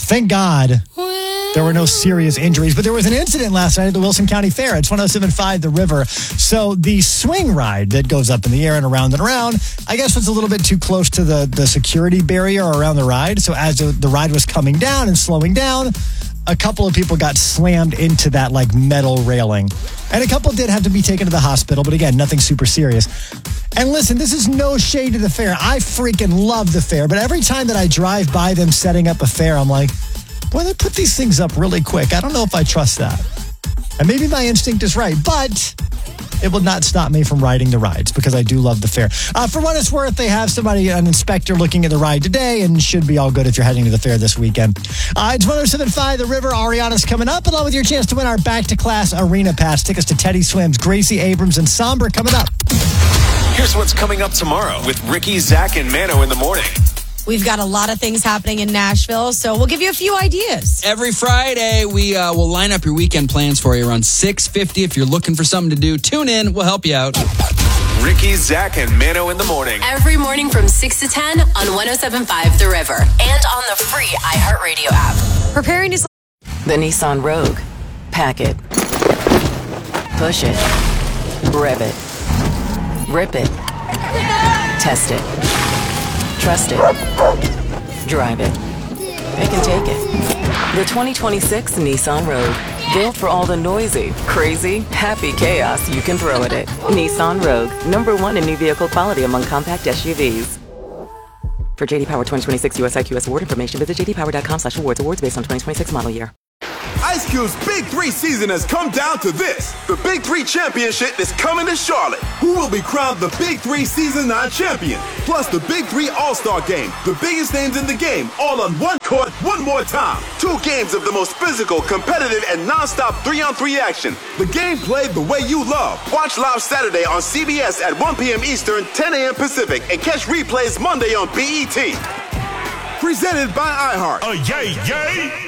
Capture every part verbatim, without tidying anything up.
Thank God there were no serious injuries, but there was an incident last night at the Wilson County Fair. It's one oh seven point five The River. So the swing ride that goes up in the air and around and around, I guess was a little bit too close to the, the security barrier around the ride. So as the, the ride was coming down and slowing down, a couple of people got slammed into that like metal railing. And a couple did have to be taken to the hospital, but again, nothing super serious. And listen, this is no shade to the fair. I freaking love the fair, but every time that I drive by them setting up a fair, I'm like, boy, they put these things up really quick. I don't know if I trust that. And maybe my instinct is right, but it will not stop me from riding the rides because I do love the fair. Uh, for what it's worth, they have somebody, an inspector, looking at the ride today and should be all good if you're heading to the fair this weekend. Uh, it's one oh seven point five The River. Ariana's coming up, along with your chance to win our back-to-class arena pass. Tickets to Teddy Swims, Gracie Abrams, and Sombra coming up. Here's what's coming up tomorrow with Ricky, Zach, and Mano in the morning. We've got a lot of things happening in Nashville, so we'll give you a few ideas. Every Friday, we uh, will line up your weekend plans for you around six fifty. If you're looking for something to do, tune in. We'll help you out. Ricky, Zach, and Mano in the morning. Every morning from six to ten on one oh seven point five The River. And on the free iHeartRadio app. Preparing to... The Nissan Rogue. Pack it. Push it. Rev it. Rip it. Test it. Trust it. Drive it. Pick and take it. The twenty twenty-six Nissan Rogue. Built for all the noisy, crazy, happy chaos you can throw at it. Nissan Rogue. Number one in new vehicle quality among compact S U Vs. For J D Power twenty twenty-six U S I Q S award information, visit j d power dot com slash awards. Awards based on twenty twenty-six model year. Ice Cube's Big Three season has come down to this. The Big Three Championship is coming to Charlotte. Who will be crowned the Big Three Season nine champion? Plus the Big Three All-Star Game. The biggest names in the game, all on one court, one more time. Two games of the most physical, competitive, and non-stop three-on-three action. The game played the way you love. Watch live Saturday on C B S at one p.m. Eastern, ten a.m. Pacific, and catch replays Monday on B E T. Presented by iHeart. Oh, yay, yay!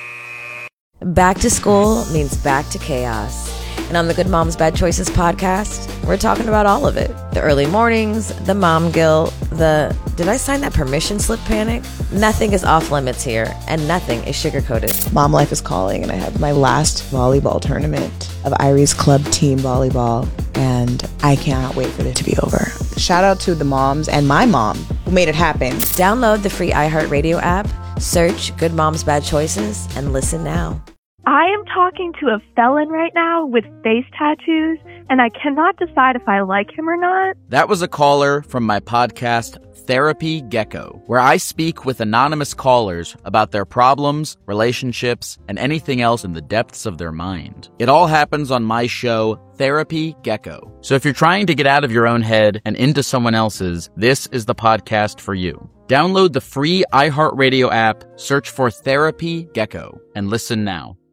Back to school means back to chaos. And on the Good Moms Bad Choices podcast, we're talking about all of it. The early mornings, the mom guilt, the did I sign that permission slip panic? Nothing is off limits here, and nothing is sugar-coated. Mom life is calling, and I have my last volleyball tournament of Irie's club team volleyball, and I cannot wait for it to be over. Shout out to the moms and my mom who made it happen. Download the free iHeartRadio app, search Good Moms Bad Choices, and listen now. I am talking to a felon right now with face tattoos, and I cannot decide if I like him or not. That was a caller from my podcast, Therapy Gecko, where I speak with anonymous callers about their problems, relationships, and anything else in the depths of their mind. It all happens on my show, Therapy Gecko. So if you're trying to get out of your own head and into someone else's, this is the podcast for you. Download the free iHeartRadio app, search for Therapy Gecko, and listen now.